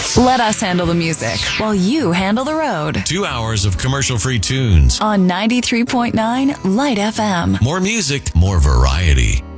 Let us handle the music while you handle the road. 2 hours of commercial-free tunes on 93.9 Light FM. More music, more variety.